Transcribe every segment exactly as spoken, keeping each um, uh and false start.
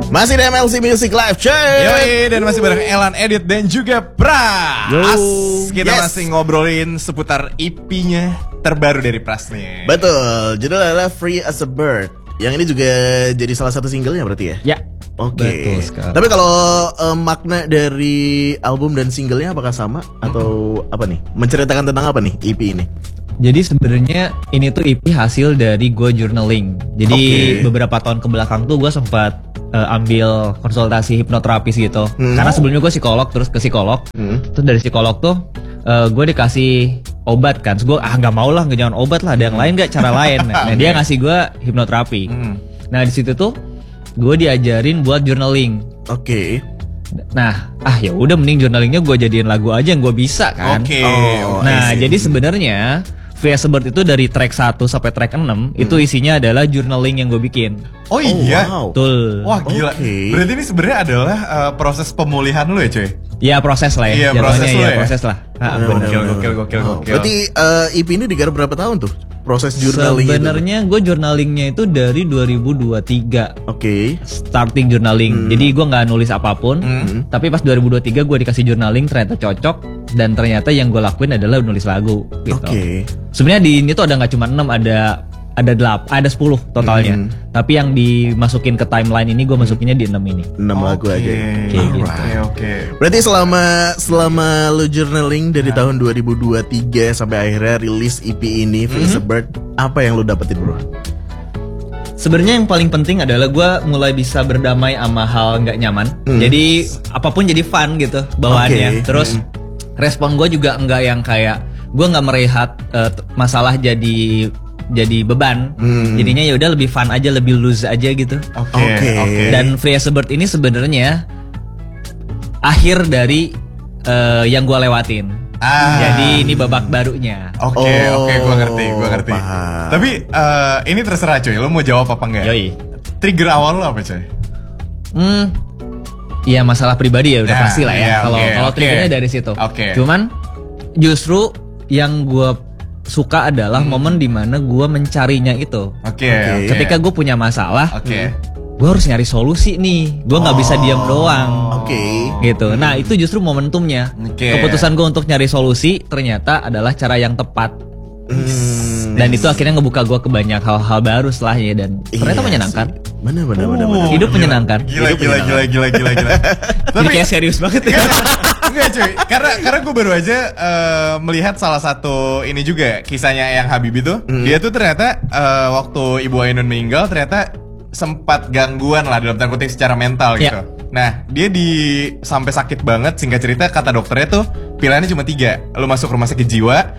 Masih di M L C Music Live, cuy. Yoi, dan masih bareng Elan, Edit, dan juga Pras. Yo. Kita Yes. masih ngobrolin seputar E P-nya terbaru dari Pras nih. Betul, judulnya adalah Free as a Bird. Yang ini juga jadi salah satu singlenya berarti ya? Ya. Oke. Betul sekali. Tapi kalau eh, makna dari album dan singlenya apakah sama atau apa nih? Menceritakan tentang apa nih E P ini? Jadi sebenarnya ini tuh E P hasil dari gue journaling. Jadi Oke. beberapa tahun kebelakang tuh gue sempat uh, ambil konsultasi hipnoterapis gitu. Hmm. Karena sebelumnya gue psikolog, terus ke psikolog. Hmm. Terus dari psikolog tuh uh, gue dikasih obat kan. Terus gue ah nggak mau lah, nggak jangan obat lah. Ada yang lain nggak cara lain. Nah dia ngasih gue hipnoterapi. Hmm. Nah di situ tuh gue diajarin buat journaling. Oke. Nah, ah ya udah mending journalingnya gue jadiin lagu aja yang gue bisa kan. Oke. Oh, Nah, I see. jadi sebenarnya Free as a Bird itu dari track satu sampai track enam itu isinya adalah journaling yang gue bikin. Oh iya. wow. Betul. Wah gila. Oke. Berarti ini sebenarnya adalah uh, proses pemulihan lu ya, cuy? Ya proses lah ya. Iya, Jatuhnya proses lu ya, ya. proses lah. Ah, Bener, bener. Gokil, bener. gokil, gokil, Wow. gokil. Berarti eh, E P ini digarap berapa tahun tuh? Proses journaling itu? Sebenarnya gue journalingnya itu dari dua ribu dua puluh tiga Oke. starting journaling. Jadi gue nggak nulis apapun. Tapi pas dua ribu dua puluh tiga gue dikasih journaling, ternyata cocok, dan ternyata yang gue lakuin adalah nulis lagu gitu. Oke. Sebenarnya di ini tuh ada nggak cuma enam, ada ada delapan, ada sepuluh totalnya. Hmm. Tapi yang dimasukin ke timeline ini gue masukinnya di enam ini. enam lagu aja. Kayak gitu. Oke, oke. Berarti selama selama lu journaling dari tahun dua ribu dua puluh tiga sampai akhirnya rilis E P ini Free as a Bird, apa yang lu dapetin, bro? Sebenarnya yang paling penting adalah gue mulai bisa berdamai sama hal nggak nyaman. Jadi apapun jadi fun gitu bawaannya. Oke. Terus respon gue juga nggak yang kayak gue nggak melihat eh, t- masalah jadi jadi beban. Jadinya ya udah lebih fun aja, lebih loose aja gitu. Oke, Oke. oke. Dan Free as a Bird ini sebenarnya akhir dari eh, yang gue lewatin. Ah. Jadi ini babak barunya. Oke, Oh, oke, gua ngerti, gua ngerti. paham. Tapi eh, ini terserah cuy, lu mau jawab apa enggak? Yoi. Trigger awal lu apa cuy? Hmm, iya masalah pribadi ya udah Nah, pasti lah ya. iya, Kalau oke, kalau oke. triggernya dari situ. Oke. Cuman justru yang gue suka adalah momen dimana gue mencarinya itu. Oke, Oke. oke. Ketika gue punya masalah, Oke. gue harus nyari solusi nih. Gue nggak bisa diam doang. Oke. Gitu. Nah itu justru momentumnya. Oke. Keputusan gue untuk nyari solusi ternyata adalah cara yang tepat. Hmm. Dan itu akhirnya ngebuka gue ke banyak hal-hal baru setelahnya, dan ternyata Iya menyenangkan. sih. Bener bener bener Oh, bener. Hidup gila. menyenangkan. Gila, Hidup gila, gila, gila, gila, gila. Jadi kayak serius banget ya. Enggak cuy, karena karena gue baru aja eh, melihat salah satu ini juga kisahnya yang Habibie tuh. Dia tuh ternyata eh, waktu Ibu Ainun meninggal ternyata sempat gangguan lah dalam tanda kutip secara mental gitu. Ya. Nah dia di sampai sakit banget, singkat cerita kata dokternya tuh pilihannya cuma tiga. Lu masuk rumah sakit jiwa,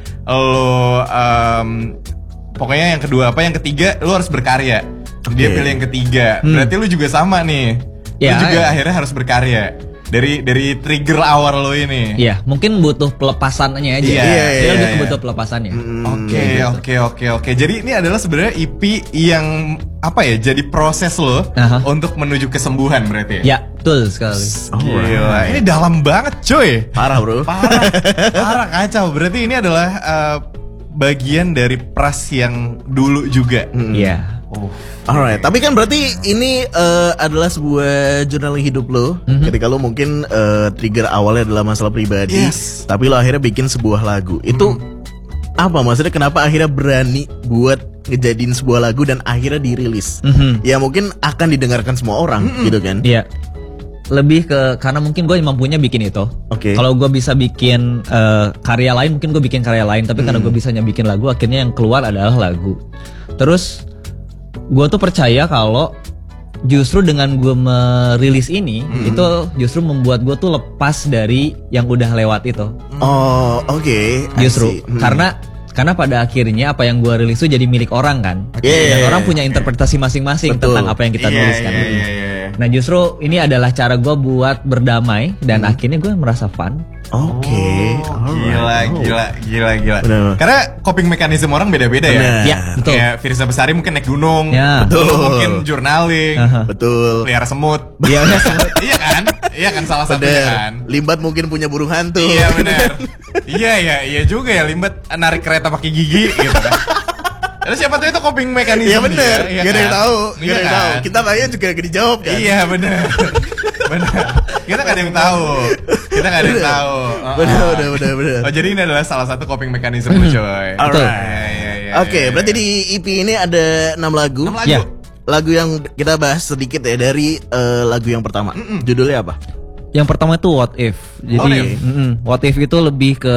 lu em, pokoknya yang kedua apa, yang ketiga lu harus berkarya. Dia Oke. pilih yang ketiga. Berarti lu juga sama nih. Ya, lu juga ya. akhirnya harus berkarya. Dari dari trigger awal lo ini. Iya, mungkin butuh pelepasannya aja. Iya, Dia iya, lebih iya. butuh pelepasannya. Oke, oke, oke, oke. Jadi ini adalah sebenarnya E P yang apa ya? Jadi proses lo Aha. untuk menuju kesembuhan berarti. Ya, betul sekali. Gila, ini dalam banget, cuy. Parah, bro. Parah, parah kacau. Berarti ini adalah uh, bagian dari Pras yang dulu juga. Iya. Oh. Alright, tapi kan berarti ini eh, adalah sebuah journaling hidup lo. Ketika lo mungkin eh, trigger awalnya adalah masalah pribadi, Yes. tapi lo akhirnya bikin sebuah lagu. Itu apa maksudnya? Kenapa akhirnya berani buat ngejadiin sebuah lagu dan akhirnya dirilis? Mhm. Ya mungkin akan didengarkan semua orang, gitu kan? Iya. Lebih ke karena mungkin gue mampunya bikin itu. Oke. Kalau gue bisa bikin eh, karya lain, mungkin gue bikin karya lain. Tapi karena gue bisanya bikin lagu, akhirnya yang keluar adalah lagu. Terus gue tuh percaya kalau justru dengan gue merilis ini, itu justru membuat gue tuh lepas dari yang udah lewat itu. Oh, oke. I Justru see. Hmm. karena karena pada akhirnya apa yang gue rilis itu jadi milik orang kan. Yeah. Dan orang punya interpretasi masing-masing Betul. tentang apa yang kita Iya, nulis kan. iya, iya, iya. Nah justru ini adalah cara gue buat berdamai, dan akhirnya gue merasa fun. Oke. Oh, alright. gila, Oh. gila, gila, gila. Benar. Karena coping mekanisme orang beda-beda ya. Benar. Ya, betul. Kayak Firza Besari mungkin naik gunung, Ya. lu Betul. mungkin journaling, Aha. Betul. pelihara semut. Iya, Iya kan? Iya kan salah satunya Bener. kan. Limbat mungkin punya burung hantu. Iya benar. Iya iya iya juga ya, Limbat narik kereta pakai gigi gitu kan. Terus siapa tahu itu coping mechanism. Iya bener, dia, iya gak ada yang kan? tahu, Iya gak ada yang kan? tahu. Kita tanya juga gak dijawab kan. Iya bener. Bener. Kita gak ada yang tahu. Kita gak ada yang tahu. Bener, bener, bener, bener. Oh jadi ini adalah salah satu coping mechanism lu coy. Alright. Iya, iya, iya, Oke, iya, berarti iya. di E P ini ada enam lagu. enam lagu. Ya. Lagu yang kita bahas sedikit ya dari eh, lagu yang pertama. Judulnya apa? Yang pertama itu What If. Jadi What If. mm-mm, What If itu lebih ke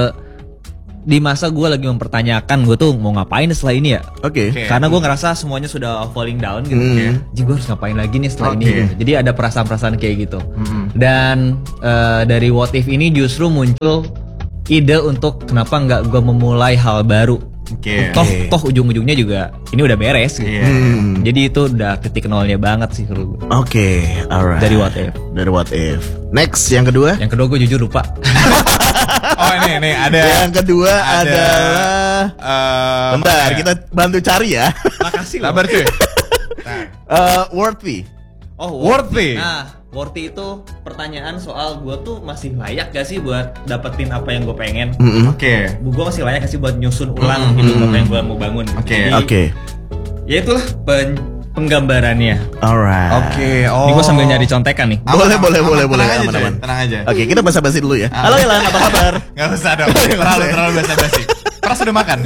di masa gue lagi mempertanyakan gue tuh mau ngapain setelah ini ya. Oke. Oke. Karena gue ngerasa semuanya sudah falling down gitu. Hmm. Jadi gue harus ngapain lagi nih setelah ini Oke. gitu. Jadi ada perasaan-perasaan kayak gitu. Dan eh, dari What If ini justru muncul ide untuk kenapa nggak gue memulai hal baru. Oke. Toh toh ujung-ujungnya juga ini udah beres gitu. Iya. Hmm. Jadi itu udah titik nolnya banget sih kalau gue. Oke, alright. Dari What If. Dari What If. Next, yang kedua. Yang kedua gue jujur lupa. Oh ini nih ada. Yang kedua ada, adalah. eh, Bentar, apa ya? kita bantu cari ya. Makasih loh. Sabar cuy. Eh, worthy. Oh, Worthy. Nah, worthy itu pertanyaan soal gue tuh masih layak gak sih buat dapetin apa yang gue pengen. Mm-mm. Oke. Gue masih layak gak sih buat nyusun ulang hidup apa yang gue mau bangun. Oke. Jadi, Oke, ya itulah pen- penggambarannya. alright. Oke. Oh. Ini gue sambil nyari contekan nih. Aman, Boleh, aman, boleh, aman. boleh, boleh. Tenang aja, Aman, coy. aman. Tenang aja. Oke, kita basa-basi dulu ya. Halo Ilan, apa kabar? Gak usah dong. Terlalu terlalu basa-basi. Pras udah makan.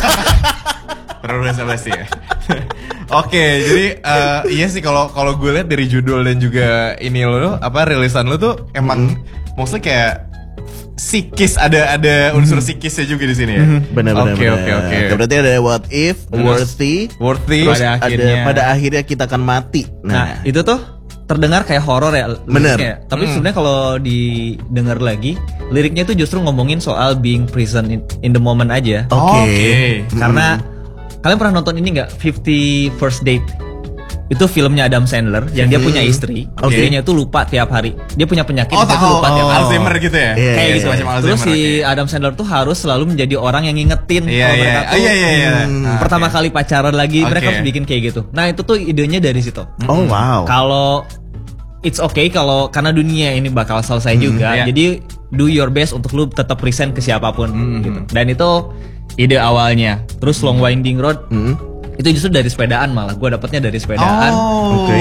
Terlalu basa-basi ya. Oke, jadi eh, iya sih kalau kalau gue lihat dari judul dan juga ini lo apa rilisan lo tuh emang mostly kayak psikis ada ada unsur psikisnya juga di sini ya. Benar-benar. Oke oke oke. Berarti ada what if, worthy, Worthy. terus Pada ada akhirnya. pada akhirnya kita akan mati. Nah, Nah, itu tuh terdengar kayak horor ya Bener. liriknya. Tapi sebenarnya kalau didengar lagi, liriknya itu justru ngomongin soal being present in, in the moment aja. oke. Oke. Karena kalian pernah nonton ini nggak Fifty First Date? Itu filmnya Adam Sandler yang dia punya istri, Oke. istrinya itu lupa tiap hari. Dia punya penyakit, Oh dia tuh tahu. lupa tiap hari. Alzheimer gitu ya. Iya, Kayak iya, gitu. iya. Semacam Terus Alzheimer, si oke. Adam Sandler tuh harus selalu menjadi orang yang ngingetin Iya kalau iya. mereka Oh tuh iya iya iya. hmm, Ah, pertama oke. kali pacaran lagi, mereka Oke. harus bikin kayak gitu. Nah itu tuh idenya dari situ. Oh wow. Kalau it's okay kalau karena dunia ini bakal selesai juga, iya. jadi do your best untuk lu tetap present ke siapapun Hmm. gitu. Dan itu ide awalnya. Terus long winding road Hmm. itu justru dari sepedaan malah. Gue dapetnya dari sepedaan. Oh. Oke.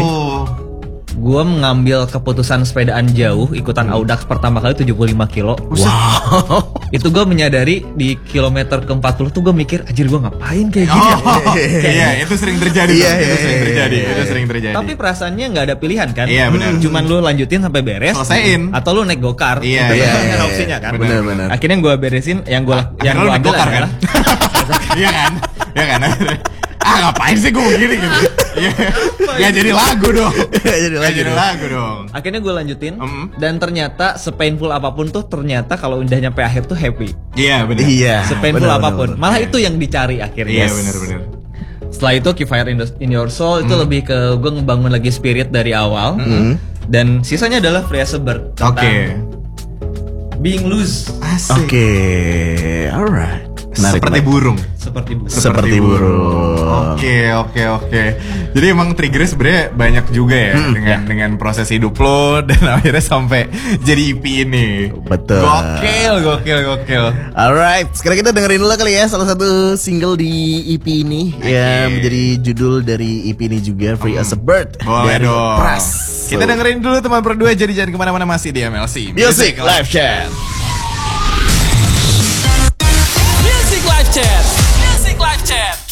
Gue mengambil keputusan sepedaan jauh, ikutan Audax pertama kali tujuh puluh lima kilo. Wow. Itu gue menyadari di kilometer ke empat puluh tuh gue mikir, anjir gue ngapain kayak gini ya?" Oh, iya itu sering terjadi tuh. Iya, Itu iya, sering iya, terjadi. iya, Itu iya. sering terjadi. Tapi perasaannya nggak ada pilihan kan? Iya, benar. Cuman lu lanjutin sampai beres. Selesaiin. Atau lu naik gokar. Iya, Itu iya, kan iya, ada iya. opsinya kan. Benar. Benar-benar. Akhirnya gue beresin yang gue yang Akhirnya gue lu naik ambil gokar kan? adalah Iya kan? Iya kan? Ah ngapain sih gue begini gitu? Iya. Ya jadi lagu dong. Jadi Ya lagi jadi dong. lagu dong. akhirnya gue lanjutin Mm. dan ternyata sepainful apapun tuh ternyata kalau udah nyampe akhir tuh happy. Iya benar. Iya. Sepainful benar, apapun. benar, Malah itu yang dicari akhirnya. Iya benar benar. Setelah itu Keep Fire in, the- in Your Soul Hmm. itu lebih ke gue ngebangun lagi spirit dari awal. Dan sisanya adalah Free as a Bird tentang Oke. being loose Asik. Oke, alright. Menarik, Seperti menarik. burung. seperti Seperti burung. Oke oke oke. Jadi emang triggernya sebenarnya banyak juga ya dengan dengan proses hidup lo dan akhirnya sampai jadi E P ini. Betul. Gokil gokil gokil. Alright, sekarang kita dengerin dulu kali ya salah satu single di E P ini yang menjadi judul dari E P ini juga, Free as a Bird. Boleh dari dong. Pras. Kita dengerin dulu teman berdua, jadi jangan kemana-mana, masih di M L C Music Live Chat.